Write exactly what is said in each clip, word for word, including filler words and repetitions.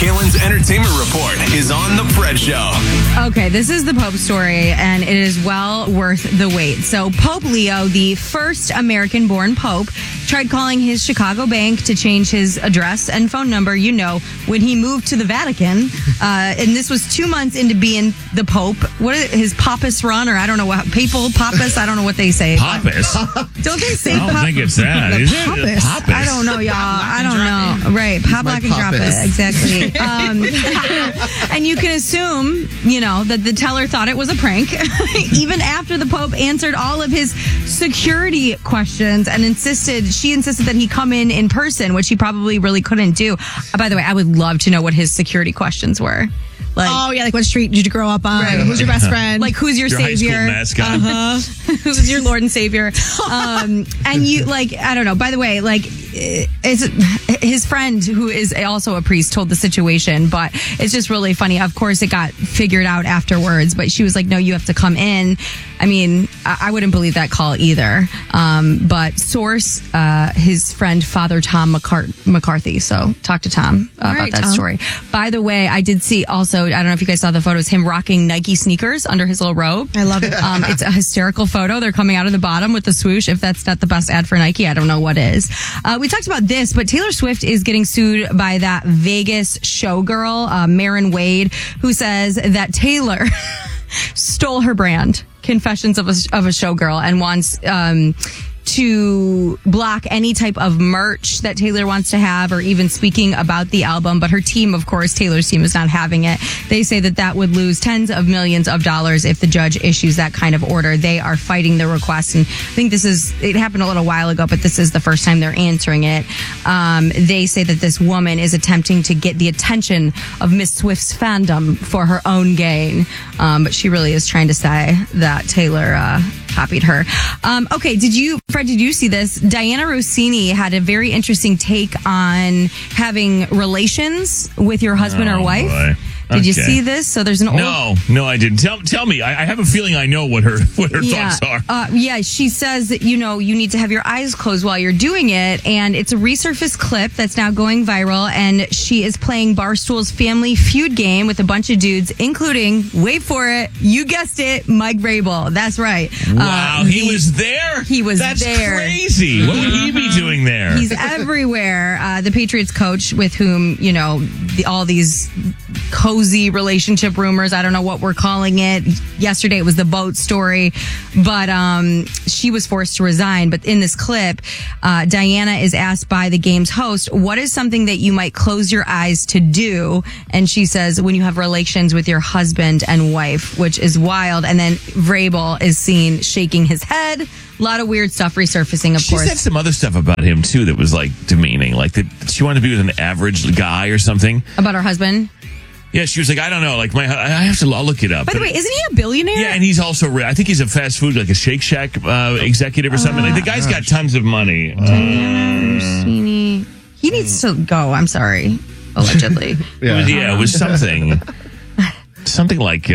Kalen's Entertainment Report is on The Fred Show. Okay, this is the Pope story, and it is well worth the wait. So Pope Leo, the first American-born Pope, tried calling his Chicago bank to change his address and phone number, you know, when he moved to the Vatican. Uh, and this was two months into being the Pope. What is it, his Papist run, or I don't know what, papal Papist? I don't know what they say. Papist? Don't they say I don't Pop- think it's that. The Is it? Papist? Papist. I don't know, y'all. I don't know. Right. Pop, lock, and drop Papist. it. Exactly. Um, and you can assume, you know, that the teller thought it was a prank, even after the Pope answered all of his security questions and insisted, she insisted that he come in in person, which he probably really couldn't do. Uh, by the way, I would love to know what his security questions were. Like, oh, yeah, like what street did you grow up on? Right. Who's your best friend? Like, who's your, Your high savior? school mascot. Uh-huh. Who's your Lord and Savior? Um, and you, like, I don't know. By the way, like, it's his friend, who is also a priest, told the situation, but it's just really funny. Of course, it got figured out afterwards, but she was like, no, you have to come in. I mean, I, I wouldn't believe that call either. Um, but source, uh, his friend, Father Tom McCart- McCarthy. So talk to Tom uh, about right, that Tom. story. By the way, I did see also, I don't know if you guys saw the photos, him rocking Nike sneakers under his little robe. I love it. Um, it's a hysterical photo. They're coming out of the bottom with the swoosh. If that's not the best ad for Nike, I don't know what is. Uh, we talked about this, but Taylor Swift is getting sued by that Vegas showgirl, uh, Maren Wade, who says that Taylor stole her brand, Confessions of a, of a Showgirl, and wants um, to block any type of merch that Taylor wants to have, or even speaking about the album. But her team, of course, Taylor's team, is not having it. They say that that would lose tens of millions of dollars if the judge issues that kind of order. They are fighting the request, and I think this is, it happened a little while ago, but this is the first time they're answering it. Um, they say that this woman is attempting to get the attention of Miss Swift's fandom for her own gain. Um, but she really is trying to say that Taylor uh, copied her. Um, okay, did you, Fred, did you see this? Diana Rossini had a very interesting take on having relations with your husband Oh, or wife. boy. Did you Okay. see this? So there's an old... No, no, I didn't. Tell, tell me. I, I have a feeling I know what her what her Yeah, thoughts are. uh, yeah, she says that, you know, you need to have your eyes closed while you're doing it. And it's a resurfaced clip that's now going viral. And she is playing Barstool's Family Feud game with a bunch of dudes, including, wait for it, you guessed it, Mike Vrabel. That's right. Wow, Uh, he the- was there. He was That's there. crazy. What would he be doing there? He's everywhere. Uh, the Patriots coach, with whom, you know, the, all these cozy relationship rumors, I don't know what we're calling it. Yesterday it was the boat story, but um, she was forced to resign. But in this clip, uh, Diana is asked by the game's host, what is something that you might close your eyes to do? And she says, when you have relations with your husband and wife, which is wild. And then Vrabel is seen shaking his head. A lot of weird stuff resurfacing, of she course. said some other stuff about him too that was like demeaning, like that she wanted to be with an average guy or something. About her husband. Yeah, she was like, I don't know, like my, I have to, I'll look it up. By the But- way, isn't he a billionaire? yeah, and he's also, ri- I think he's a fast food, like a Shake Shack uh, executive or something. Like, the guy's got tons of money. Uh, Rossini. He needs to go. I'm sorry. Allegedly. it was, yeah, it was something, something like uh,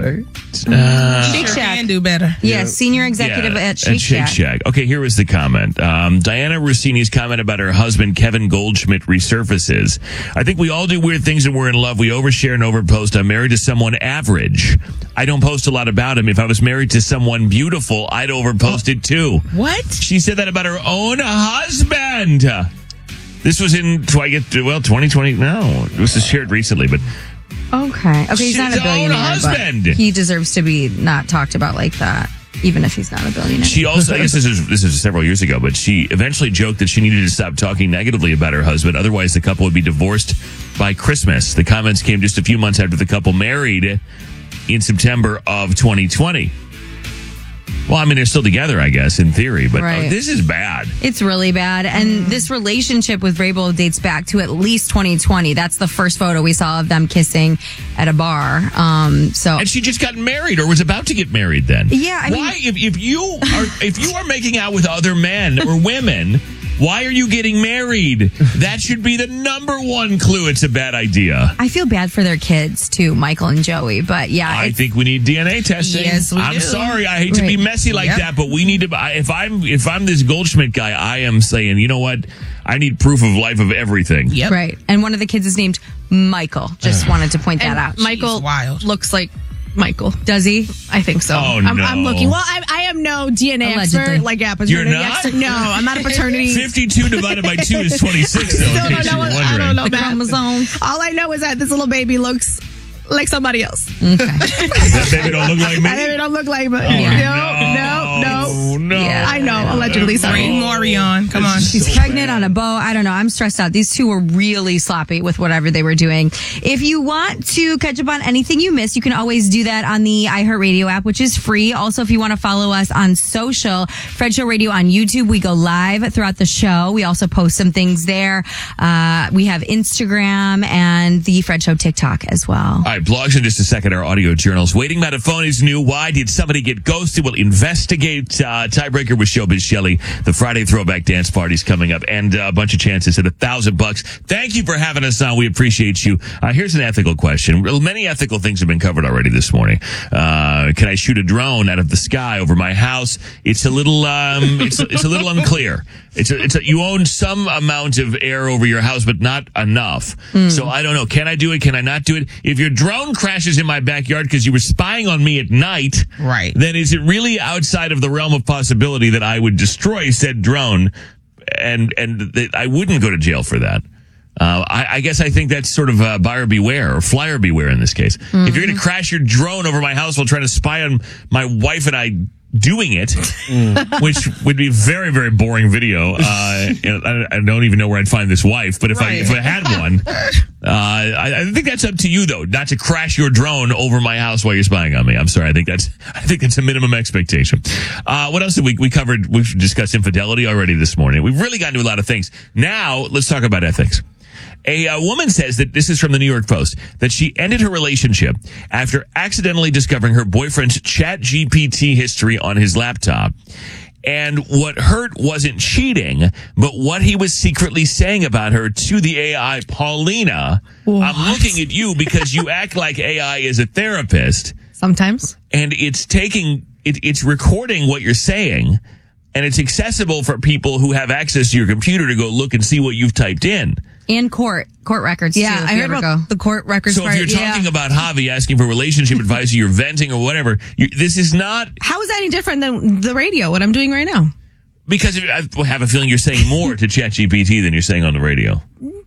uh, Shake Sure Shack. can do better. Yeah, senior executive yeah, at Shake Shack. Shack. Okay, here was the comment. Um, Diana Rossini's comment about her husband, Kevin Goldschmidt, resurfaces. I think we all do weird things when we're in love. We overshare and overpost. I'm married to someone average. I don't post a lot about him. If I was married to someone beautiful, I'd overpost it too. What? She said that about her own husband. This was in, do I get, well, twenty twenty, no, this was shared recently, but Okay. Okay, he's not His a own billionaire, husband. but he deserves to be not talked about like that, even if he's not a billionaire. she also, I guess this is, this is several years ago, but she eventually joked that she needed to stop talking negatively about her husband. Otherwise, the couple would be divorced by Christmas. The comments came just a few months after the couple married in September of twenty twenty. Well, I mean, they're still together, I guess, in theory, but Right. oh, this is bad. It's really bad. And this relationship with Vrabel dates back to at least twenty twenty. That's the first photo we saw of them kissing at a bar. Um, so And she just got married or was about to get married then. Yeah, I mean- Why, if, if you are if you are making out with other men or women, Why are you getting married? That should be the number one clue. It's a bad idea. I feel bad for their kids too, Michael and Joey. But yeah, I think we need D N A testing. Yes, we I'm do. sorry. I hate to be Right. messy like Yep. that, but we need to. If I'm if I'm this Goldschmidt guy, I am saying, you know what? I need proof of life of everything. Yep. right. And one of the kids is named Michael. Just wanted to point that And out. Michael Jeez, wild. looks like Michael. Does he? I think so. Oh, I'm, no. I'm looking. Well, I, I am no D N A Allegedly. expert. Like, yeah, You're paternity not? expert. No, I'm not a paternity. Fifty-two divided by two is twenty-six. Though, in Still don't case know you were what- I wondering. don't know, The man. chromosomes. All I know is that this little baby looks like somebody else. Okay. That baby don't look like me. I baby don't look like me. Oh, no, no, no. no. Yeah. I know, allegedly. Sorry. Bring Morion. Come on. She's pregnant on a bow. I don't know. I'm stressed out. These two were really sloppy with whatever they were doing. If you want to catch up on anything you missed, you can always do that on the iHeartRadio app, which is free. Also, if you want to follow us on social, Fred Show Radio on YouTube, we go live throughout the show. We also post some things there. Uh, we have Instagram and the Fred Show TikTok as well. All right, blogs in just a second. Our audio journals. Waiting by the phone is new. Why did somebody get ghosted? We'll investigate. Uh, tiebreaker with Showbiz Shelley. The Friday Throwback Dance Party's coming up, and uh, a bunch of chances at a thousand bucks. Thank you for having us on. We appreciate you. Uh, here's an ethical question. Well, many ethical things have been covered already this morning. Uh, can I shoot a drone out of the sky over my house? It's a little. Um, it's it's a little unclear. It's a, it's a, you own some amount of air over your house, but not enough. So I don't know. Can I do it? Can I not do it? If your drone crashes in my backyard because you were spying on me at night, Right. then is it really outside of the realm of possibility that I would destroy said drone, and and that I wouldn't go to jail for that? Uh, I, I guess I think that's sort of uh, buyer beware or flyer beware in this case. If you're going to crash your drone over my house while trying to spy on my wife and I doing it, which would be a very, very boring video. Uh, I, I don't even know where I'd find this wife, but if I Right. if I had one, uh, I, I think that's up to you though, not to crash your drone over my house while you're spying on me. I'm sorry. I think that's I think that's a minimum expectation. Uh, what else did we we covered? We've discussed infidelity already this morning. We've really gotten to a lot of things. Now let's talk about ethics. A uh, woman says that, this is from the New York Post, that she ended her relationship after accidentally discovering her boyfriend's Chat G P T history on his laptop. And what hurt wasn't cheating, but what he was secretly saying about her to the A I, Paulina. I'm looking at you because you act like A I is a therapist, Sometimes. and it's taking, it, it's recording what you're saying, and it's accessible for people who have access to your computer to go look and see what you've typed in. And court, court records Yeah, too. if I you heard ever about go. the court records So part. if you're yeah. talking about Javi asking for relationship advice, or you're venting or whatever, you, this is not How is that any different than the radio, what I'm doing right now? because I have a feeling you're saying more to ChatGPT than you're saying on the radio.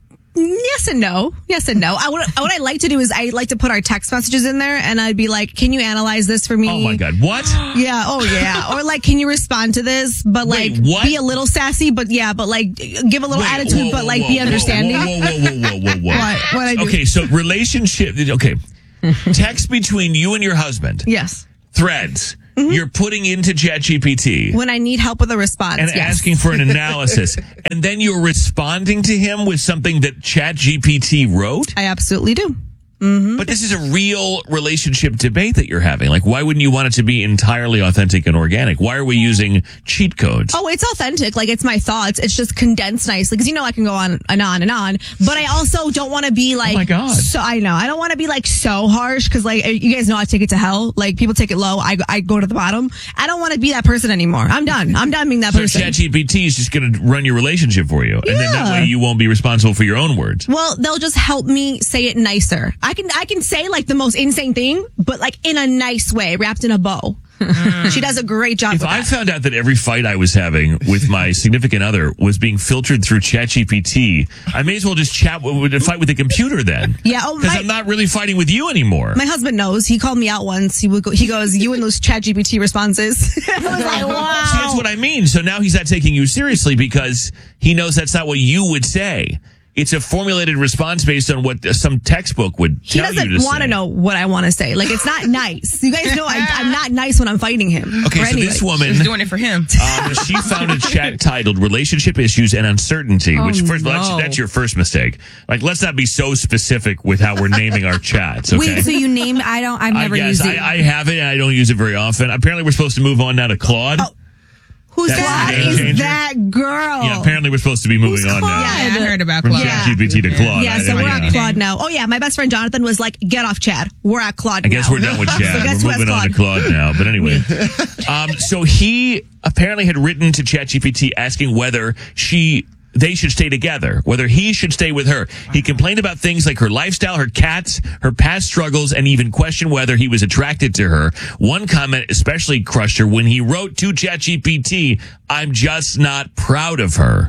Yes and no. Yes and no. I, what, what I like to do is I like to put our text messages in there, and I'd be like, can you analyze this for me? Oh my God, what? Yeah. Oh yeah. Or like, can you respond to this? But like, Wait, what? be a little sassy, but yeah, but like, give a little Wait, attitude, whoa, but whoa, like, whoa, be whoa, understanding. Whoa, whoa, whoa, whoa, whoa, whoa. What? What I do? Okay, so relationship. Okay, text between you and your husband. Yes. Threads. You're putting into ChatGPT. When I need help with a response. And yes. asking for an analysis. And then you're responding to him with something that ChatGPT wrote? I absolutely do. But this is a real relationship debate that you're having. Like, why wouldn't you want it to be entirely authentic and organic? Why are we using cheat codes? Oh, it's authentic. Like, it's my thoughts. It's just condensed nicely. Because, you know, I can go on and on and on. But I also don't want to be like. Oh my God. So, I know. I don't want to be like so harsh. Because, like, you guys know I take it to hell. Like, people take it low. I, I go to the bottom. I don't want to be that person anymore. I'm done. I'm done being that So person. ChatGPT is just going to run your relationship for you. And then that Yeah. way you won't be responsible for your own words. Well, they'll just help me say it nicer. I can I can say like the most insane thing, but like in a nice way, wrapped in a bow. She does a great job If with I that. found out that every fight I was having with my significant other was being filtered through ChatGPT, I may as well just chat with, fight with the computer then. Yeah, oh, Because my- I'm not really fighting with you anymore. My husband knows. He called me out once. He would go, he goes, "You and those ChatGPT responses." I was like, wow. See, that's what I mean. So now he's not taking you seriously because he knows that's not what you would say. It's a formulated response based on what some textbook would He tell you doesn't to want say. to know what I want to say. Like, it's not nice. You guys know I, I'm not nice when I'm fighting him. Okay, Or so anybody. this woman, She's doing it for him. um, she found a chat titled "Relationship Issues and Uncertainty," which first of all, that's, no. that's your first mistake. Like, let's not be so specific with how we're naming our chats. Okay. Wait, so you named? I don't. I've I never guess used I, it. I have it and I don't use it very often. Apparently, we're supposed to move on now to Claude. Oh. Who's That's Claude the game is changer? that girl? Yeah, apparently we're supposed to be moving Who's on Claude? now. Yeah, I heard about From Claude. Yeah. ChatGPT to Claude. Yeah, I- so I we're get at it. Claude now. Oh yeah, my best friend Jonathan was like, "Get off Chad. We're at Claude." I guess now. we're done with So Chad. guess we're who has moving on to Claude now. But anyway, um, so he apparently had written to ChatGPT asking whether she they should stay together, whether he should stay with her. He complained about things like her lifestyle, her cats, her past struggles, and even questioned whether he was attracted to her. One comment especially crushed her when he wrote to ChatGPT, "I'm just not proud of her."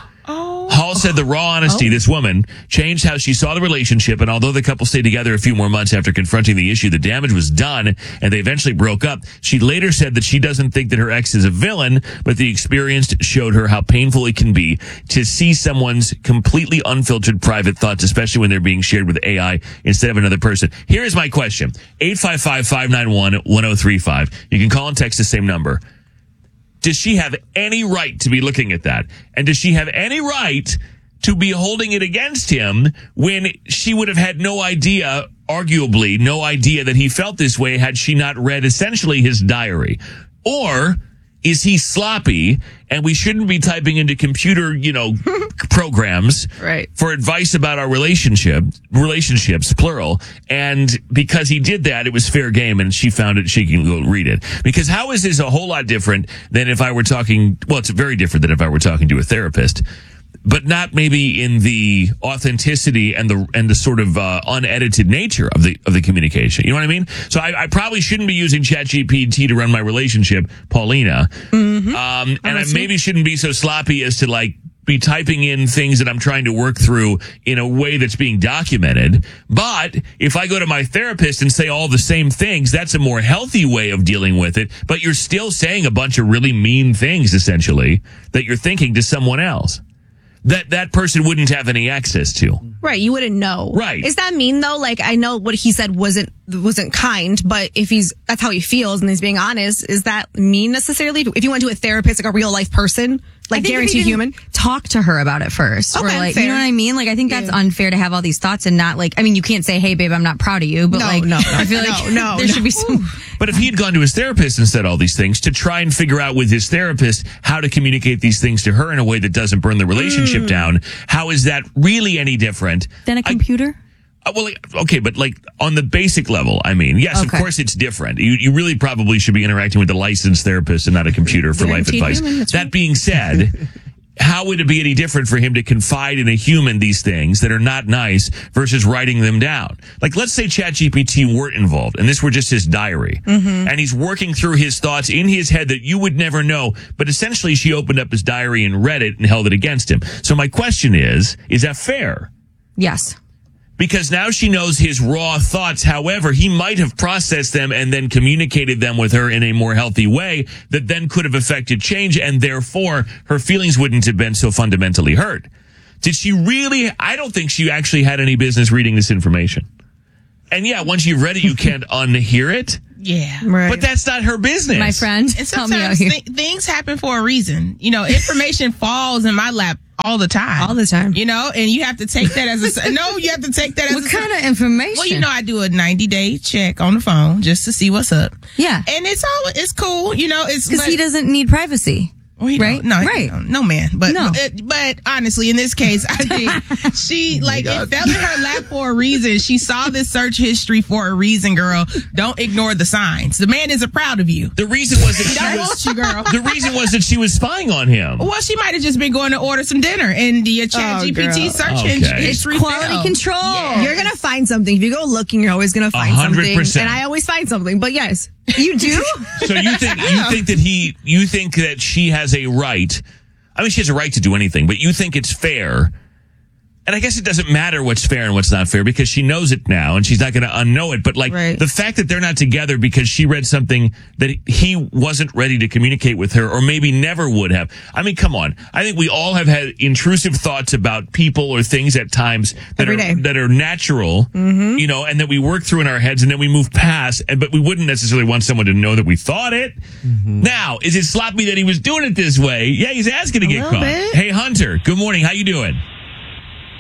Hall said the raw honesty, this woman, changed how she saw the relationship, and although the couple stayed together a few more months after confronting the issue, the damage was done, and they eventually broke up. She later said that she doesn't think that her ex is a villain, but the experience showed her how painful it can be to see someone's completely unfiltered private thoughts, especially when they're being shared with A I instead of another person. Here is my question. eight five five, five nine one, one oh three five. You can call and text the same number. Does she have any right to be looking at that? And does she have any right to be holding it against him when she would have had no idea, arguably no idea that he felt this way had she not read essentially his diary? Or is he sloppy and we shouldn't be typing into computer, you know, programs Right. for advice about our relationship, relationships, plural. And because he did that, it was fair game and she found it, she can go read it. Because how is this a whole lot different than if I were talking, well, it's very different than if I were talking to a therapist, but not maybe in the authenticity and the and the sort of uh, unedited nature of the of the communication. You know what I mean? So I, I probably shouldn't be using ChatGPT to run my relationship, Paulina. Mm-hmm. Um, and I maybe shouldn't be so sloppy as to like be typing in things that I'm trying to work through in a way that's being documented. But if I go to my therapist and say all the same things, that's a more healthy way of dealing with it. But you're still saying a bunch of really mean things, essentially, that you're thinking to someone else that that person wouldn't have any access to. Right, you wouldn't know. Right. Is that mean though? Like, I know what he said wasn't wasn't kind, but if he's that's how he feels and he's being honest, is that mean necessarily? If you went to a therapist, like a real life person, like I think if he guaranteed didn't human. talk to her about it first. Or Okay, like, fair. you know what I mean? Like, I think that's Yeah. unfair to have all these thoughts and not like, I mean, you can't say, hey, babe, I'm not proud of you, but No, like, no, no. I feel like No, no, there no. should be some. But if he had gone to his therapist and said all these things to try and figure out with his therapist how to communicate these things to her in a way that doesn't burn the relationship Mm. down, how is that really any different? Than a I- computer? Uh, well, like, okay, but like on the basic level, I mean, yes, Okay. of course it's different. You you really probably should be interacting with a licensed therapist and not a computer for life Guaranteed advice. human, that's That right. being said, how would it be any different for him to confide in a human these things that are not nice versus writing them down? Like, let's say ChatGPT weren't involved and this were just his diary, Mm-hmm. and he's working through his thoughts in his head that you would never know. But essentially, she opened up his diary and read it and held it against him. So my question is: is that fair? Yes. Because now she knows his raw thoughts. However, he might have processed them and then communicated them with her in a more healthy way that then could have affected change, and therefore her feelings wouldn't have been so fundamentally hurt. Did she really? I don't think she actually had any business reading this information. And yeah, once you've read it, you can't unhear it. Yeah. Right. But that's not her business. My friend, And help me out sometimes here. th- things happen for a reason. You know, information falls in my lap all the time. All the time. You know, and you have to take that as a s- no. You have to take that as What a kind of information? Well, you know, I do a ninety day check on the phone just to see what's up. Yeah. And it's all it's cool. You know, it's Because but- he doesn't need privacy. Well, he right? don't. No, he Right. don't. No man. But, No. but but honestly, in this case, I think she like it fell in her lap for a reason. She saw this search history for a reason, girl. Don't ignore the signs. The man isn't proud of you. The reason was that He she don't was. want you, girl. The reason was that she was spying on him. Well, she might have just been going to order some dinner, and the Chat Oh, G P T girl. search Okay. engine history Quality fell. control. Yeah. You're gonna find something. If you go looking, you're always gonna find A hundred something. percent. And I always find something. But yes, you do. So you think you think that he you think that she has a right? I mean, she has a right to do anything, but you think it's fair. And I guess it doesn't matter what's fair and what's not fair because she knows it now and she's not going to unknow it. But like Right. the fact that they're not together because she read something that he wasn't ready to communicate with her or maybe never would have. I mean, come on. I think we all have had intrusive thoughts about people or things at times that Every are, day. that are natural, Mm-hmm. you know, and that we work through in our heads and then we move past. And, but we wouldn't necessarily want someone to know that we thought it. Mm-hmm. Now, is it sloppy that he was doing it this way? Yeah, he's asking to get little caught. bit. Hey, Hunter. Good morning. How you doing?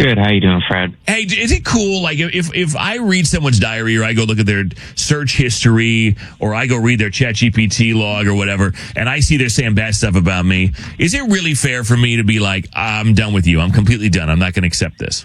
Good. How you doing, Fred? Hey, is it cool? Like, if if I read someone's diary, or I go look at their search history, or I go read their ChatGPT log or whatever, and I see they're saying bad stuff about me, is it really fair for me to be like, I'm done with you. I'm completely done. I'm not going to accept this.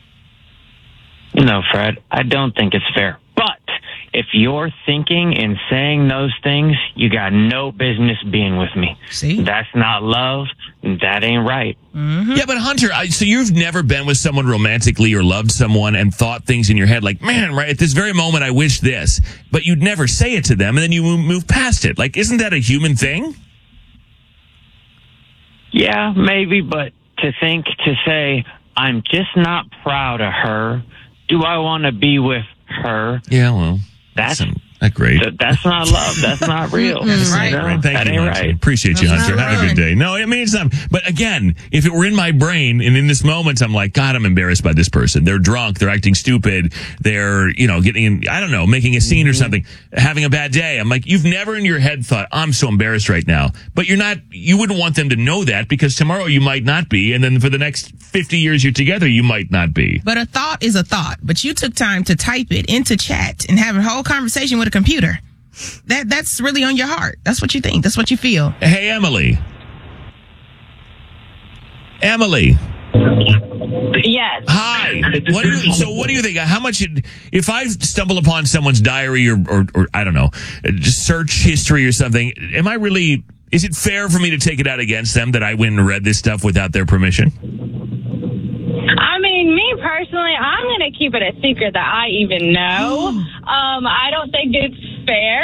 No, Fred. I don't think it's fair. But if you're thinking and saying those things, you got no business being with me. See? That's not love. That ain't right. Mm-hmm. Yeah, but Hunter, I, so you've never been with someone romantically or loved someone and thought things in your head like, man, right at this very moment, I wish this, but you'd never say it to them, and then you move, move past it. Like, isn't that a human thing? Yeah, maybe, but to think, to say, I'm just not proud of her. Do I want to be with her? Yeah, well, That's that's not great. th- that's not love. That's not real. That's right. not great. Thank that you, ain't Hunter. right. Appreciate you, That's Hunter. not Have a right. good day. No, I mean, it's not. But again, if it were in my brain and in this moment, I'm like, God, I'm embarrassed by this person. They're drunk. They're acting stupid. They're, you know, getting, in, I don't know, making a scene or something, having a bad day. I'm like, you've never in your head thought, I'm so embarrassed right now. But you're not, you wouldn't want them to know that because tomorrow you might not be. And then for the next fifty years you're together, you might not be. But a thought is a thought. But you took time to type it into chat and have a whole conversation with a computer. That That's really on your heart. That's what you think. That's what you feel. Hey, Emily. Emily. Yes. Hi. What do you, so what do you think? How much, if I stumble upon someone's diary or, or, or I don't know, just search history or something, am I really, is it fair for me to take it out against them that I went and read this stuff without their permission? I mean, me personally, I'm going to keep it a secret that I even know. um, I don't think it's fair.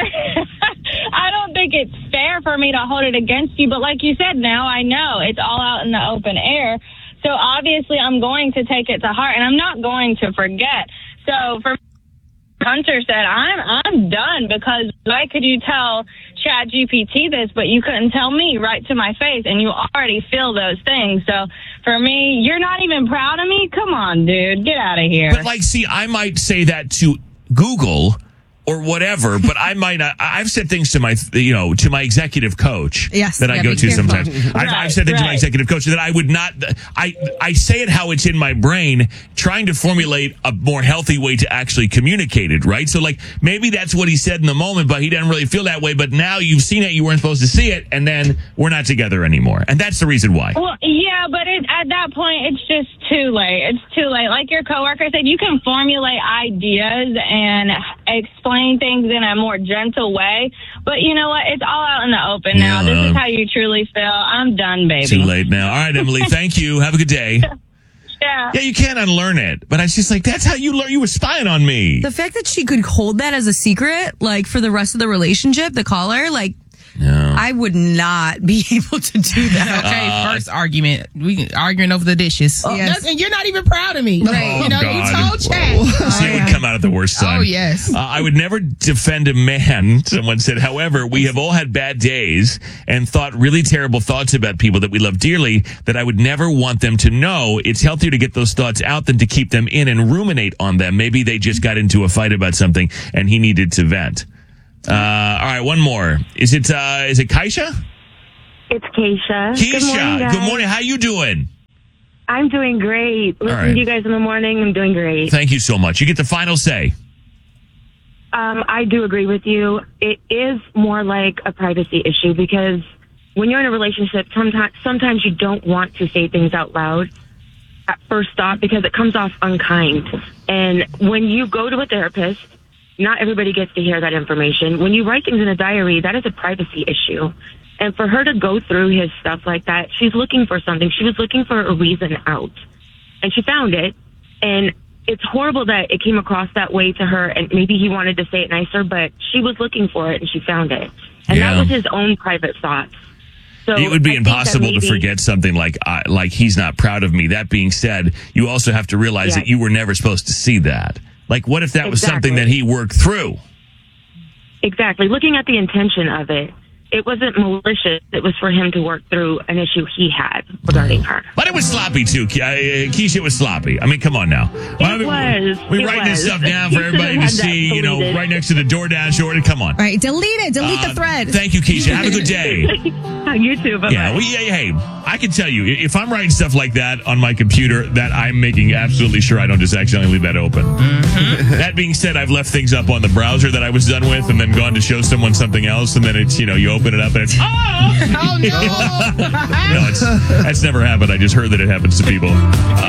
I don't think it's fair for me to hold it against you. But like you said, now I know it's all out in the open air. So obviously I'm going to take it to heart, and I'm not going to forget. So for Hunter said, I'm I'm done, because why could you tell ChatGPT this, but you couldn't tell me right to my face, and you already feel those things. So for me, you're not even proud of me? Come on, dude. Get out of here. But like, see, I might say that to Google or whatever, but I might not. I've said things to my, you know, to my executive coach Yes, that I yeah, go be to careful. sometimes. I've, Right, I've said things to my right. executive coach that I would not, I, I say it how it's in my brain, trying to formulate a more healthy way to actually communicate it, right? So like, maybe that's what he said in the moment, but he didn't really feel that way, but now you've seen it, you weren't supposed to see it, and then we're not together anymore. And that's the reason why. Well, yeah, but it, at that point, it's just too late. It's too late. Like your coworker said, you can formulate ideas and explain things in a more gentle way. But you know what? It's all out in the open now. Yeah, This well, is how you truly feel. I'm done, baby. Too late now. All right, Emily, thank you. Have a good day. Yeah. Yeah, you can't unlearn it. But I was just like, that's how you learn. You were spying on me. The fact that she could hold that as a secret, like for the rest of the relationship, the caller, like, No. I would not be able to do that. Okay, Uh, first argument. We arguing over the dishes. Yes. That's- and you're not even proud of me. Right. You know, Oh, you God. told Chad. See, it would come out at the worst time. Oh, yes. Uh, I would never defend a man, someone said. However, we have all had bad days and thought really terrible thoughts about people that we love dearly that I would never want them to know. It's healthier to get those thoughts out than to keep them in and ruminate on them. Maybe they just got into a fight about something and he needed to vent. Uh, all right, one more. Is it, uh, is it Kaisha? It's Keisha. Keisha, Good morning, guys. good morning. How you doing? I'm doing great. Listening right. to you guys in the morning, I'm doing great. Thank you so much. You get the final say. Um, I do agree with you. It is more like a privacy issue because when you're in a relationship, sometimes sometimes you don't want to say things out loud at first thought because it comes off unkind. And when you go to a therapist, not everybody gets to hear that information. When you write things in a diary, that is a privacy issue. And for her to go through his stuff like that, she's looking for something. She was looking for a reason out. And she found it. And it's horrible that it came across that way to her, and maybe he wanted to say it nicer, but she was looking for it and she found it. And Yeah. that was his own private thoughts. So It would be I think that impossible to maybe- forget something like uh, like he's not proud of me. That being said, you also have to realize Yeah. that you were never supposed to see that. Like, what if that was something Exactly. that he worked through? Exactly. Looking at the intention of it, it wasn't malicious. It was for him to work through an issue he had regarding her. But it was sloppy, too. Ke- uh, Keisha, it was sloppy. I mean, come on now. Why It we- was. We It writing this was. stuff down He for everybody should've to had that see, you know, deleted. right next to the DoorDash order. Come on. All right, delete it. Delete Uh, the thread. Thank you, Keisha. Have a good day. You too. Bye-bye. Yeah, well, yeah, hey, I can tell you, if I'm writing stuff like that on my computer, that I'm making absolutely sure I don't just accidentally leave that open. Mm-hmm. That being said, I've left things up on the browser that I was done with and then gone to show someone something else, and then it's, you know, you open it up and it's, oh! Oh, no. No, it's, that's never happened. I just heard that it happens to people. Uh,